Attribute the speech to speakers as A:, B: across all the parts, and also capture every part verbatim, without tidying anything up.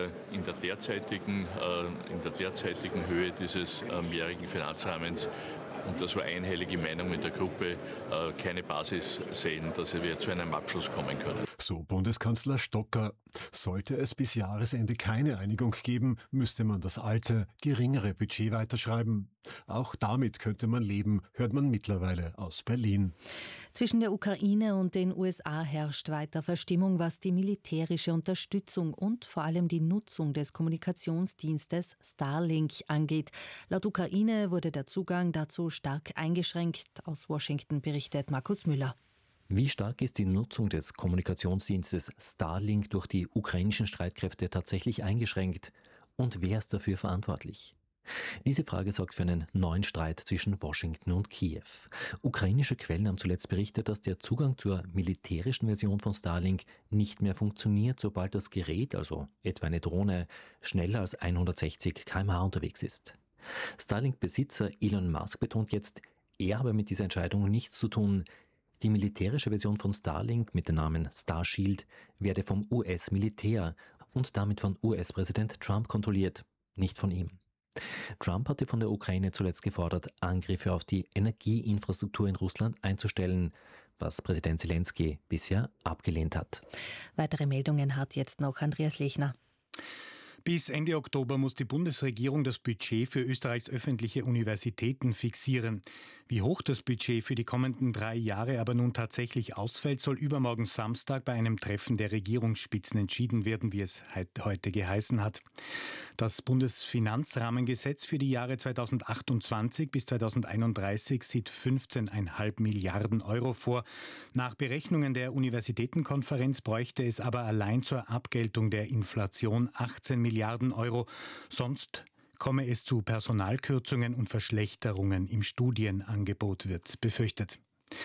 A: äh, in der derzeitigen, äh, in der derzeitigen Höhe dieses äh, mehrjährigen Finanzrahmens und der so einhellige Meinung in der Gruppe äh, keine Basis sehen, dass wir zu einem Abschluss kommen können.
B: So Bundeskanzler Stocker. Sollte es bis Jahresende keine Einigung geben, müsste man das alte, geringere Budget weiterschreiben. Auch damit könnte man leben, hört man mittlerweile aus Berlin.
C: Zwischen der Ukraine und den U S A herrscht weiter Verstimmung, was die militärische Unterstützung und vor allem die Nutzung des Kommunikationsdienstes Starlink angeht. Laut Ukraine wurde der Zugang dazu stark eingeschränkt. Aus Washington berichtet Markus Müller.
D: Wie stark ist die Nutzung des Kommunikationsdienstes Starlink durch die ukrainischen Streitkräfte tatsächlich eingeschränkt? Und wer ist dafür verantwortlich? Diese Frage sorgt für einen neuen Streit zwischen Washington und Kiew. Ukrainische Quellen haben zuletzt berichtet, dass der Zugang zur militärischen Version von Starlink nicht mehr funktioniert, sobald das Gerät, also etwa eine Drohne, schneller als hundertsechzig Kilometer pro Stunde unterwegs ist. Starlink-Besitzer Elon Musk betont jetzt, er habe mit dieser Entscheidung nichts zu tun. Die militärische Version von Starlink mit dem Namen Starshield werde vom U S-Militär und damit von U S-Präsident Trump kontrolliert, nicht von ihm. Trump hatte von der Ukraine zuletzt gefordert, Angriffe auf die Energieinfrastruktur in Russland einzustellen, was Präsident Zelensky bisher abgelehnt hat.
C: Weitere Meldungen hat jetzt noch Andreas Lechner.
E: Bis Ende Oktober muss die Bundesregierung das Budget für Österreichs öffentliche Universitäten fixieren. Wie hoch das Budget für die kommenden drei Jahre aber nun tatsächlich ausfällt, soll übermorgen Samstag bei einem Treffen der Regierungsspitzen entschieden werden, wie es heute geheißen hat. Das Bundesfinanzrahmengesetz für die Jahre zweitausendachtundzwanzig bis zweitausendeinunddreißig sieht fünfzehn Komma fünf Milliarden Euro vor. Nach Berechnungen der Universitätenkonferenz bräuchte es aber allein zur Abgeltung der Inflation achtzehn Milliarden Euro. Sonst komme es zu Personalkürzungen und Verschlechterungen im Studienangebot, wird befürchtet.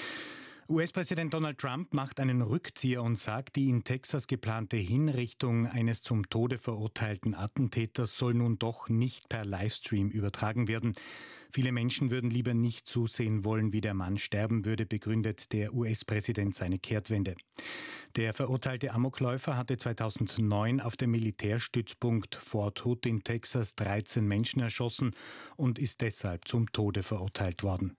E: U S-Präsident Donald Trump macht einen Rückzieher und sagt, die in Texas geplante Hinrichtung eines zum Tode verurteilten Attentäters soll nun doch nicht per Livestream übertragen werden. Viele Menschen würden lieber nicht zusehen wollen, wie der Mann sterben würde, begründet der U S-Präsident seine Kehrtwende. Der verurteilte Amokläufer hatte zweitausendneun auf dem Militärstützpunkt Fort Hood in Texas dreizehn Menschen erschossen und ist deshalb zum Tode verurteilt worden.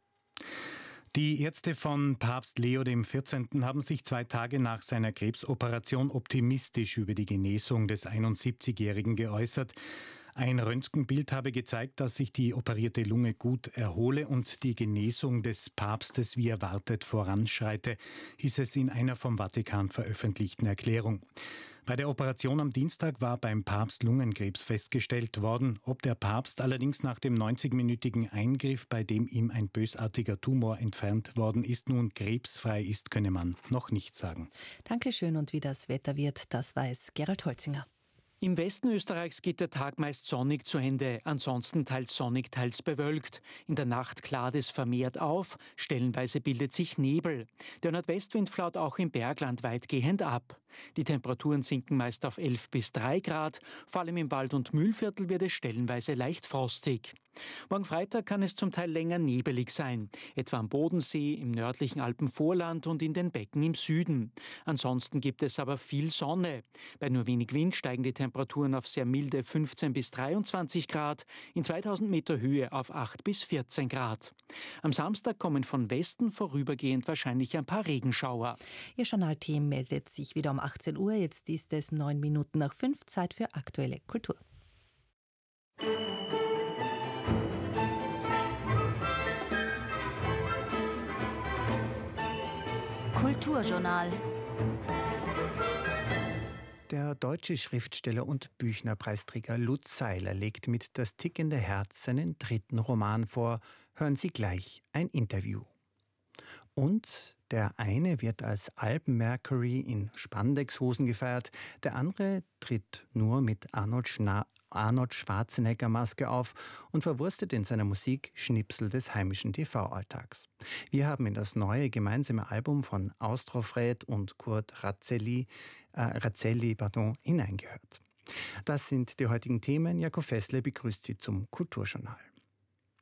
E: Die Ärzte von Papst Leo der vierzehnten. haben sich zwei Tage nach seiner Krebsoperation optimistisch über die Genesung des einundsiebzigjährigen geäußert. Ein Röntgenbild habe gezeigt, dass sich die operierte Lunge gut erhole und die Genesung des Papstes wie erwartet voranschreite, hieß es in einer vom Vatikan veröffentlichten Erklärung. Bei der Operation am Dienstag war beim Papst Lungenkrebs festgestellt worden. Ob der Papst allerdings nach dem neunzigminütigen Eingriff, bei dem ihm ein bösartiger Tumor entfernt worden ist, nun krebsfrei ist, könne man noch nicht sagen.
C: Dankeschön, und wie das Wetter wird, das weiß Gerald Holzinger.
F: Im Westen Österreichs geht der Tag meist sonnig zu Ende, ansonsten teils sonnig, teils bewölkt. In der Nacht klart es vermehrt auf, stellenweise bildet sich Nebel. Der Nordwestwind flaut auch im Bergland weitgehend ab. Die Temperaturen sinken meist auf elf bis drei Grad, vor allem im Wald- und Mühlviertel wird es stellenweise leicht frostig. Morgen Freitag kann es zum Teil länger nebelig sein, etwa am Bodensee, im nördlichen Alpenvorland und in den Becken im Süden. Ansonsten gibt es aber viel Sonne. Bei nur wenig Wind steigen die Temperaturen auf sehr milde fünfzehn bis dreiundzwanzig Grad, in zweitausend Meter Höhe auf acht bis vierzehn Grad. Am Samstag kommen von Westen vorübergehend wahrscheinlich ein paar Regenschauer.
C: Ihr Journalteam meldet sich wieder um achtzehn Uhr. Jetzt ist es neun Minuten nach fünf, Zeit für aktuelle Kultur.
G: Kulturjournal.
H: Der deutsche Schriftsteller und Büchnerpreisträger Lutz Seiler legt mit Das tickende Herz seinen dritten Roman vor. Hören Sie gleich ein Interview. Und der eine wird als Alben Mercury in Spandexhosen gefeiert, der andere tritt nur mit Arnold, Schna- Arnold Schwarzenegger-Maske auf und verwurstet in seiner Musik Schnipsel des heimischen T V-Alltags. Wir haben in das neue gemeinsame Album von Austrofred und Kurt Razzelli, äh, Razzelli pardon, hineingehört. Das sind die heutigen Themen. Jakob Fessle begrüßt Sie zum Kulturjournal.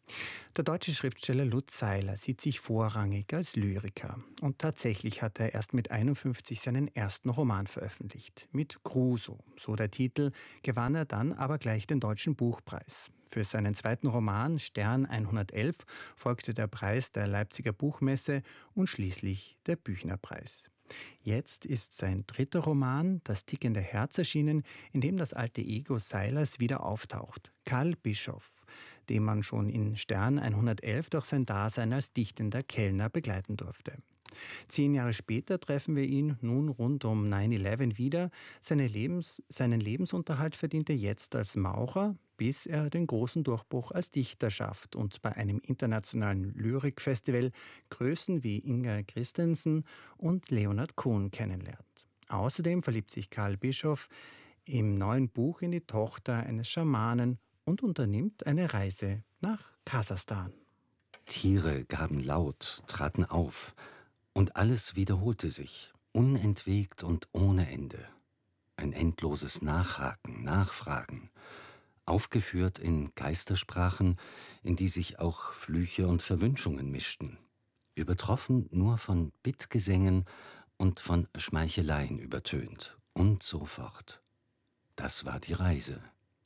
H: Der deutsche Schriftsteller Lutz Seiler sieht sich vorrangig als Lyriker. Und tatsächlich hat er erst mit einundfünfzig seinen ersten Roman veröffentlicht. Mit Crusoe, so der Titel, gewann er dann aber gleich den Deutschen Buchpreis. Für seinen zweiten Roman Stern hundertelf folgte der Preis der Leipziger Buchmesse und schließlich der Büchnerpreis. Jetzt ist sein dritter Roman, Das tickende Herz, erschienen, in dem das alte Ego Seilers wieder auftaucht, Karl Bischoff, den man schon in Stern hundertelf durch sein Dasein als dichtender Kellner begleiten durfte. Zehn Jahre später treffen wir ihn nun rund um neun elf wieder. Seine Lebens-, seinen Lebensunterhalt verdient er jetzt als Maurer, bis er den großen Durchbruch als Dichter schafft und bei einem internationalen Lyrikfestival Größen wie Inga Christensen und Leonard Cohen kennenlernt. Außerdem verliebt sich Karl Bischoff im neuen Buch in die Tochter eines Schamanen und unternimmt eine Reise nach Kasachstan.
I: Tiere gaben laut, traten auf, und alles wiederholte sich, unentwegt und ohne Ende. Ein endloses Nachhaken, Nachfragen, aufgeführt in Geistersprachen, in die sich auch Flüche und Verwünschungen mischten, übertroffen nur von Bittgesängen und von Schmeicheleien übertönt und so fort. Das war die Reise.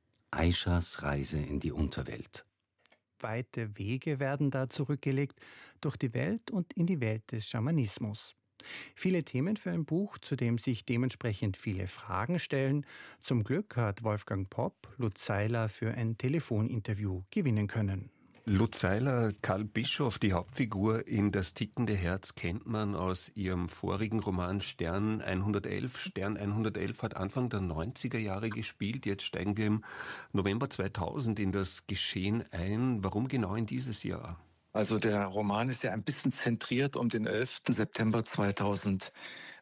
I: Aishas Reise in die Unterwelt.
H: Weite Wege werden da zurückgelegt durch die Welt und in die Welt des Schamanismus. Viele Themen für ein Buch, zu dem sich dementsprechend viele Fragen stellen. Zum Glück hat Wolfgang Popp Lutz Seiler für ein Telefoninterview gewinnen können.
J: Lutz Seiler, Karl Bischoff, die Hauptfigur in Das tickende Herz, kennt man aus ihrem vorigen Roman Stern hundertelf. Stern hundertelf hat Anfang der neunziger Jahre gespielt. Jetzt steigen wir im November zweitausend in das Geschehen ein. Warum genau in dieses Jahr?
K: Also der Roman ist ja ein bisschen zentriert um den elften September zweitausendeins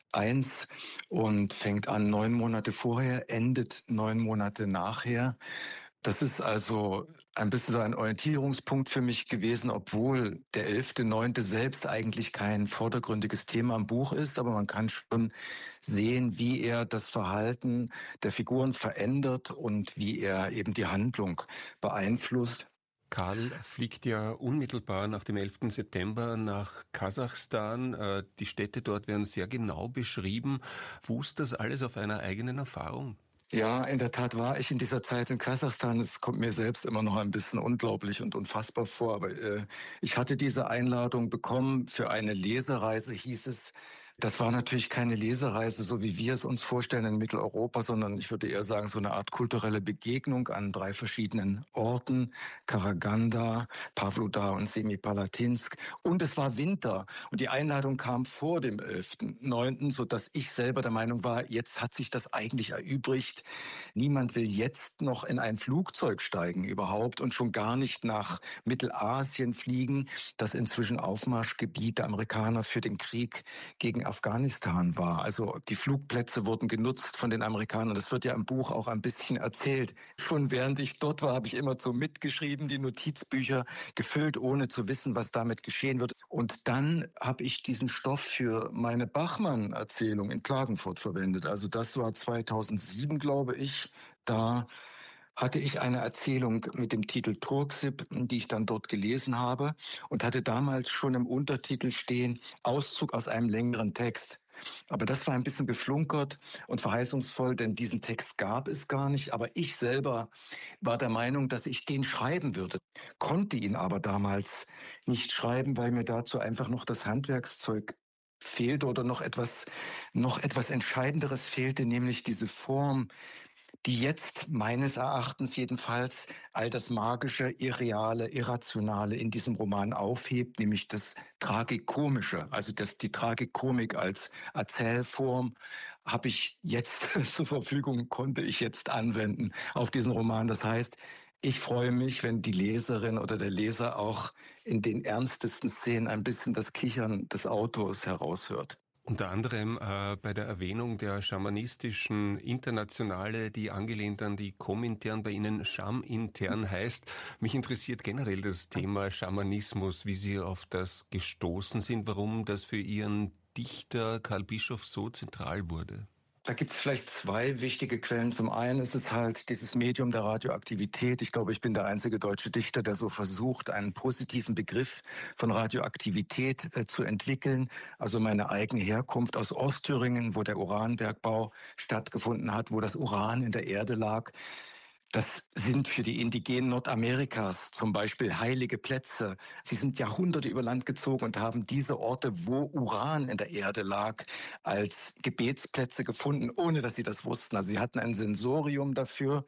K: und fängt an neun Monate vorher, endet neun Monate nachher. Das ist also ein bisschen so ein Orientierungspunkt für mich gewesen, obwohl der elfte neunte selbst eigentlich kein vordergründiges Thema im Buch ist, aber man kann schon sehen, wie er das Verhalten der Figuren verändert und wie er eben die Handlung beeinflusst.
J: Karl fliegt ja unmittelbar nach dem elften September nach Kasachstan. Die Städte dort werden sehr genau beschrieben. Fußt das alles auf einer eigenen Erfahrung?
K: Ja, in der Tat war ich in dieser Zeit in Kasachstan. Es kommt mir selbst immer noch ein bisschen unglaublich und unfassbar vor. Aber äh, ich hatte diese Einladung bekommen für eine Lesereise, hieß es. Das war natürlich keine Lesereise, so wie wir es uns vorstellen in Mitteleuropa, sondern ich würde eher sagen, so eine Art kulturelle Begegnung an drei verschiedenen Orten. Karaganda, Pavlodar und Semipalatinsk. Und es war Winter. Und die Einladung kam vor dem elften neunten, sodass ich selber der Meinung war, jetzt hat sich das eigentlich erübrigt. Niemand will jetzt noch in ein Flugzeug steigen überhaupt und schon gar nicht nach Mittelasien fliegen, das inzwischen Aufmarschgebiet der Amerikaner für den Krieg gegen Afghanistan war. Also die Flugplätze wurden genutzt von den Amerikanern. Das wird ja im Buch auch ein bisschen erzählt. Schon während ich dort war, habe ich immer so mitgeschrieben, die Notizbücher gefüllt, ohne zu wissen, was damit geschehen wird. Und dann habe ich diesen Stoff für meine Bachmann-Erzählung in Klagenfurt verwendet. Also das war zweitausendsieben, glaube ich. Da hatte ich eine Erzählung mit dem Titel Turksip, die ich dann dort gelesen habe und hatte damals schon im Untertitel stehen, Auszug aus einem längeren Text. Aber das war ein bisschen geflunkert und verheißungsvoll, denn diesen Text gab es gar nicht. Aber ich selber war der Meinung, dass ich den schreiben würde, konnte ihn aber damals nicht schreiben, weil mir dazu einfach noch das Handwerkszeug fehlte oder noch etwas, noch etwas Entscheidenderes fehlte, nämlich diese Form, die jetzt meines Erachtens jedenfalls all das Magische, Irreale, Irrationale in diesem Roman aufhebt, nämlich das Tragikomische. Also das, die Tragikomik als Erzählform habe ich jetzt zur Verfügung, konnte ich jetzt anwenden auf diesen Roman. Das heißt, ich freue mich, wenn die Leserin oder der Leser auch in den ernstesten Szenen ein bisschen das Kichern des Autors heraushört.
J: Unter anderem äh, bei der Erwähnung der schamanistischen Internationale, die angelehnt an die Komintern bei Ihnen Scham-intern heißt. Mich interessiert generell das Thema Schamanismus, wie Sie auf das gestoßen sind, warum das für Ihren Dichter Karl Bischoff so zentral wurde.
K: Da gibt es vielleicht zwei wichtige Quellen. Zum einen ist es halt dieses Medium der Radioaktivität. Ich glaube, ich bin der einzige deutsche Dichter, der so versucht, einen positiven Begriff von Radioaktivität äh, zu entwickeln. Also meine eigene Herkunft aus Ostthüringen, wo der Uranbergbau stattgefunden hat, wo das Uran in der Erde lag. Das sind für die Indigenen Nordamerikas zum Beispiel heilige Plätze. Sie sind Jahrhunderte über Land gezogen und haben diese Orte, wo Uran in der Erde lag, als Gebetsplätze gefunden, ohne dass sie das wussten. Also sie hatten ein Sensorium dafür.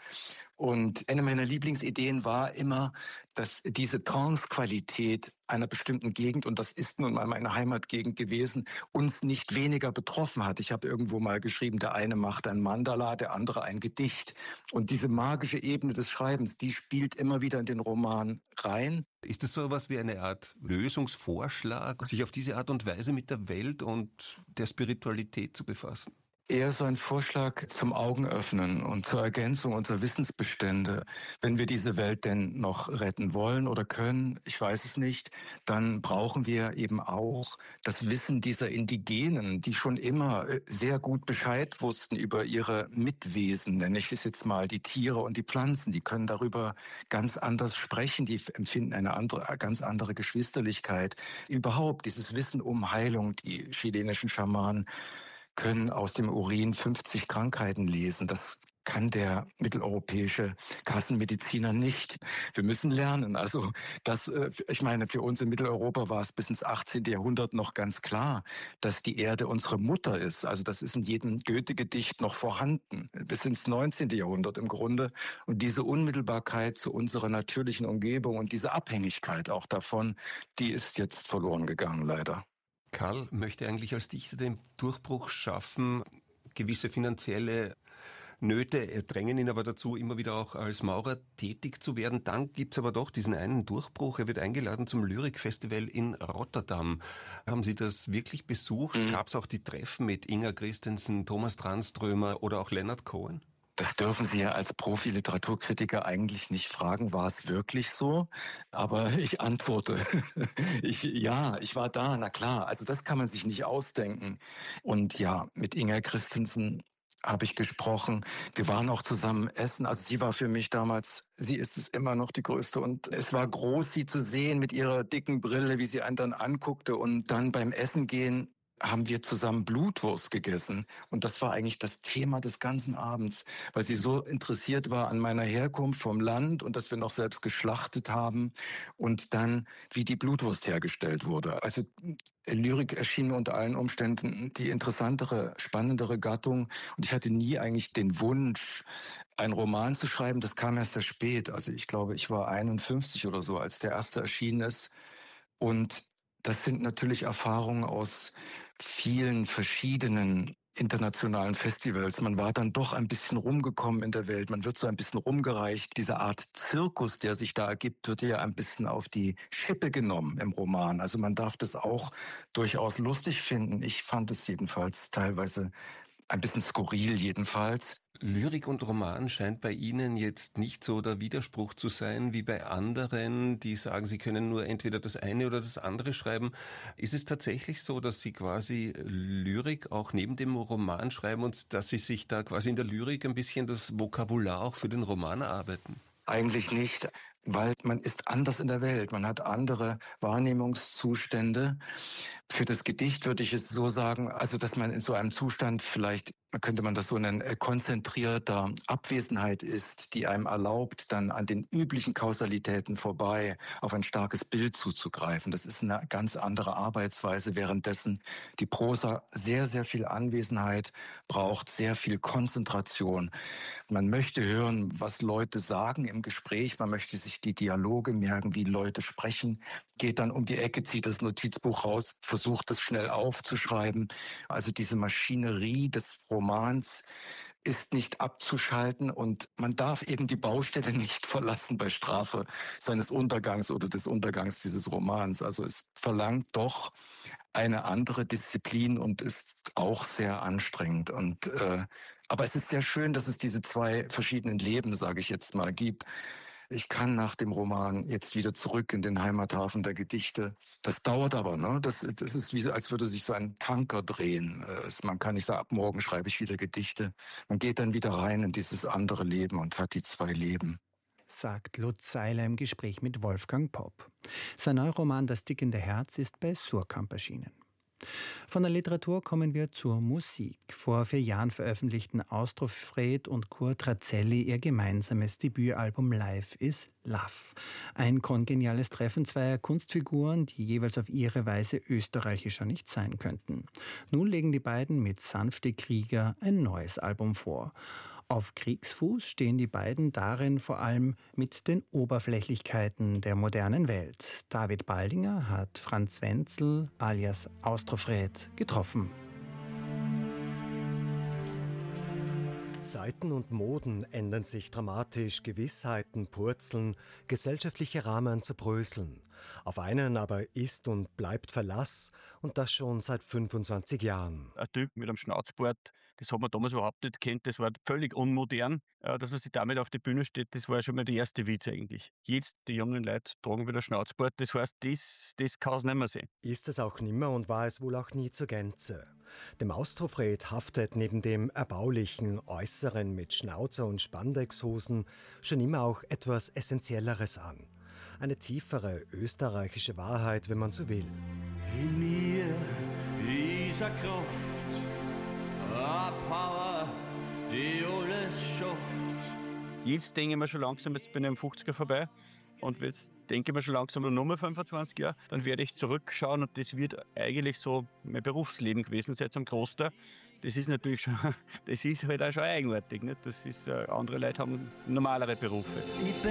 K: Und eine meiner Lieblingsideen war immer, dass diese Trance-Qualität einer bestimmten Gegend, und das ist nun mal meine Heimatgegend gewesen, uns nicht weniger betroffen hat. Ich habe irgendwo mal geschrieben, der eine macht ein Mandala, der andere ein Gedicht. Und diese magische Ebene des Schreibens, die spielt immer wieder in den Roman rein.
J: Ist es so etwas wie eine Art Lösungsvorschlag, sich auf diese Art und Weise mit der Welt und der Spiritualität zu befassen?
K: Eher so ein Vorschlag zum Augenöffnen und zur Ergänzung unserer Wissensbestände. Wenn wir diese Welt denn noch retten wollen oder können, ich weiß es nicht, dann brauchen wir eben auch das Wissen dieser Indigenen, die schon immer sehr gut Bescheid wussten über ihre Mitwesen, nenne ich es jetzt mal, die Tiere und die Pflanzen. Die können darüber ganz anders sprechen, die empfinden eine andere, ganz andere Geschwisterlichkeit. Überhaupt dieses Wissen um Heilung, die chilenischen Schamanen können aus dem Urin fünfzig Krankheiten lesen. Das kann der mitteleuropäische Kassenmediziner nicht. Wir müssen lernen. Also das, ich meine, für uns in Mitteleuropa war es bis ins achtzehnten Jahrhundert noch ganz klar, dass die Erde unsere Mutter ist. Also das ist in jedem Goethe-Gedicht noch vorhanden. Bis ins neunzehnten Jahrhundert im Grunde. Und diese Unmittelbarkeit zu unserer natürlichen Umgebung und diese Abhängigkeit auch davon, die ist jetzt verloren gegangen, leider.
J: Karl möchte eigentlich als Dichter den Durchbruch schaffen. Gewisse finanzielle Nöte drängen ihn aber dazu, immer wieder auch als Maurer tätig zu werden. Dann gibt's aber doch diesen einen Durchbruch. Er wird eingeladen zum Lyrikfestival in Rotterdam. Haben Sie das wirklich besucht? Mhm. Gab's auch die Treffen mit Inger Christensen, Thomas Tranströmer oder auch Leonard Cohen?
K: Das dürfen Sie ja als Profi-Literaturkritiker eigentlich nicht fragen, war es wirklich so? Aber ich antworte, ich, ja, ich war da, na klar, also das kann man sich nicht ausdenken. Und ja, mit Inger Christensen habe ich gesprochen. Wir waren auch zusammen essen. Also sie war für mich damals, sie ist es immer noch die größte. Und es war groß, sie zu sehen mit ihrer dicken Brille, wie sie einen dann anguckte. Und dann beim Essen gehen haben wir zusammen Blutwurst gegessen. Und das war eigentlich das Thema des ganzen Abends, weil sie so interessiert war an meiner Herkunft vom Land und dass wir noch selbst geschlachtet haben und dann, wie die Blutwurst hergestellt wurde. Also Lyrik erschien mir unter allen Umständen die interessantere, spannendere Gattung. Und ich hatte nie eigentlich den Wunsch, einen Roman zu schreiben. Das kam erst sehr spät. Also ich glaube, ich war einundfünfzig oder so, als der erste erschienen ist. Und das sind natürlich Erfahrungen aus vielen verschiedenen internationalen Festivals. Man war dann doch ein bisschen rumgekommen in der Welt. Man wird so ein bisschen rumgereicht. Diese Art Zirkus, der sich da ergibt, wird ja ein bisschen auf die Schippe genommen im Roman. Also man darf das auch durchaus lustig finden. Ich fand es jedenfalls teilweise ein bisschen skurril jedenfalls.
J: Lyrik und Roman scheint bei Ihnen jetzt nicht so der Widerspruch zu sein wie bei anderen, die sagen, sie können nur entweder das eine oder das andere schreiben. Ist es tatsächlich so, dass Sie quasi Lyrik auch neben dem Roman schreiben und dass Sie sich da quasi in der Lyrik ein bisschen das Vokabular auch für den Roman erarbeiten?
K: Eigentlich nicht, weil man ist anders in der Welt. Man hat andere Wahrnehmungszustände. Für das Gedicht würde ich es so sagen, also dass man in so einem Zustand vielleicht, könnte man das so nennen, konzentrierter Abwesenheit ist, die einem erlaubt, dann an den üblichen Kausalitäten vorbei auf ein starkes Bild zuzugreifen. Das ist eine ganz andere Arbeitsweise, währenddessen die Prosa sehr, sehr viel Anwesenheit braucht, sehr viel Konzentration. Man möchte hören, was Leute sagen im Gespräch, man möchte sich die Dialoge merken, wie Leute sprechen, geht dann um die Ecke, zieht das Notizbuch raus, versucht es schnell aufzuschreiben. Also diese Maschinerie des Romans ist nicht abzuschalten und man darf eben die Baustelle nicht verlassen bei Strafe seines Untergangs oder des Untergangs dieses Romans. Also es verlangt doch eine andere Disziplin und ist auch sehr anstrengend. Und äh, aber es ist sehr schön, dass es diese zwei verschiedenen Leben, sage ich jetzt mal, gibt. ich kann nach dem Roman jetzt wieder zurück in den Heimathafen der Gedichte. Das dauert aber, ne? Das, das ist wie, als würde sich so ein Tanker drehen. Man kann nicht sagen, ab morgen schreibe ich wieder Gedichte. Man geht dann wieder rein in dieses andere Leben und hat die zwei Leben.
H: Sagt Lutz Seiler im Gespräch mit Wolfgang Popp. Sein neuer Roman Das tickende Herz ist bei Surkamp erschienen. Von der Literatur kommen wir zur Musik. Vor vier Jahren veröffentlichten Austrofred und Kurt Razzelli ihr gemeinsames Debütalbum Life is Love. Ein kongeniales Treffen zweier Kunstfiguren, die jeweils auf ihre Weise österreichischer nicht sein könnten. Nun legen die beiden mit Sanfte Krieger ein neues Album vor. Auf Kriegsfuß stehen die beiden darin vor allem mit den Oberflächlichkeiten der modernen Welt. David Baldinger hat Franz Wenzel alias Austrofred getroffen.
L: Zeiten und Moden ändern sich dramatisch, Gewissheiten purzeln, gesellschaftliche Rahmen zerbröseln. Auf einen aber ist und bleibt Verlass und das schon seit fünfundzwanzig Jahren.
M: Ein Typ mit einem Schnauzbart, das hat man damals überhaupt nicht kennt, das war völlig unmodern. Dass man sich damit auf die Bühne steht, das war schon mal der erste Witz eigentlich. Jetzt, die jungen Leute tragen wieder Schnauzbart, das heißt, das, das kann es nicht mehr sein.
L: Ist es auch nimmer und war es wohl auch nie zur Gänze. Dem Austrofred haftet neben dem erbaulichen Äußeren mit Schnauzer und Spandexhosen schon immer auch etwas Essentielleres an. Eine tiefere österreichische Wahrheit, wenn man so will.
N: In mir ist eine Kraft, eine Power, die alles schafft.
M: Jetzt denke ich mir schon langsam, jetzt bin ich am fünfziger vorbei und jetzt denke ich mir schon langsam noch mal fünfundzwanzig Jahre, dann werde ich zurückschauen und das wird eigentlich so mein Berufsleben gewesen sein zum Großteil. Das ist natürlich schon, das ist halt auch schon eigenartig, nicht? Das ist, andere Leute haben normalere Berufe.